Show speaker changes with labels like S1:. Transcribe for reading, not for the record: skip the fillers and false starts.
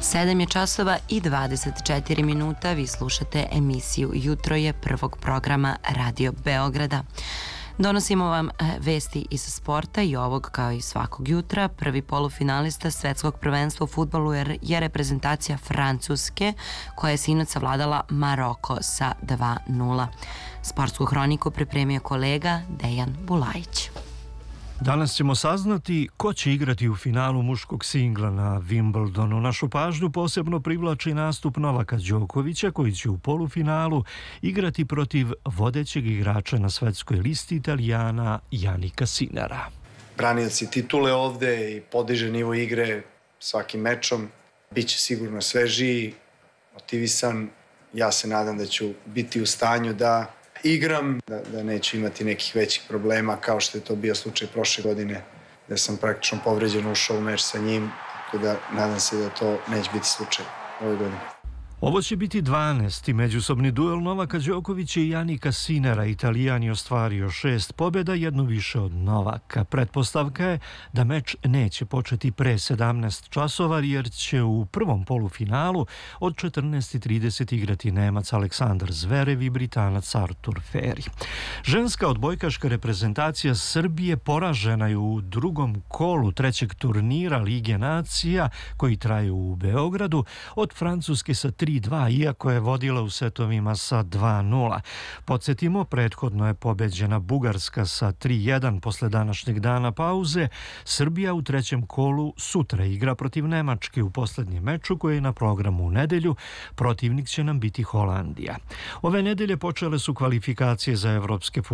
S1: 7 je časova i 24 minuta. Vi slušate emisiju Jutro je prvog programa Radio Beograda. Donosimo vam vesti iz sporta i ovog, kao i svakog jutra, prvi polufinalista svetskog prvenstva u fudbalu je reprezentacija Francuske, koja je sinoć savladala Maroko sa 2:0. Sportsku hroniku pripremio kolega Dejan Bulajić.
S2: Danas ćemo saznati ko će igrati u finalu muškog singla na Wimbledonu. Našu pažnju posebno privlači nastup Novaka Đokovića, koji će u polufinalu igrati protiv vodećeg igrača na svetskoj listi, Italijana Jannika Sinera.
S3: Branioci titule ovde i podiže nivo igre svakim mečom. Biće sigurno svežiji, motivisan. Ja se nadam da ću biti u stanju da igram, da neću imati nekih većih problema kao što je to bio slučaj prošle godine, da sam praktično povređen ušao u meč sa njim, tako da nadam se da to neće biti slučaj ove godine.
S2: Ovo će biti 12. međusobni duel Novaka Đokovića i Jannika Sinera. Italijan je ostvario 6 pobjeda, jednu više od Novaka. Pretpostavka je da meč neće početi pre 17 časova, jer će u prvom polufinalu od 14:30 igrati Nemac Aleksandar Zverev i Britanac Artur Feri. Ženska odbojkaška reprezentacija Srbije poražena je u drugom kolu trećeg turnira Lige nacija, koji traje u Beogradu, od Francuske sa 3:2, iako je vodila u setovima sa 2:0. Podsjetimo, prethodno je pobeđena Bugarska sa 3:1 posle današnjeg dana pauze. Srbija u trećem kolu sutra igra protiv Nemačke u poslednjem meču koji je na programu u nedelju. Protivnik će nam biti Holandija. Ove nedelje počele su kvalifikacije za evropske